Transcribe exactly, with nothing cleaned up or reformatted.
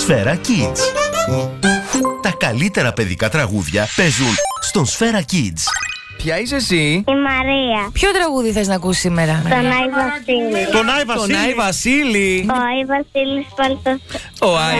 Σφαίρα Kids. Τα καλύτερα παιδικά τραγούδια παίζουν στον Σφαίρα Kids. Ποια είσαι εσύ? Η Μαρία. Ποιο τραγούδι θες να ακούσεις σήμερα? Τον Άι Βασίλη. Τον Άι Βασίλη. Τον Άι Βασίλη. Ο Άι Βασίλης Παλτός. Ο Άι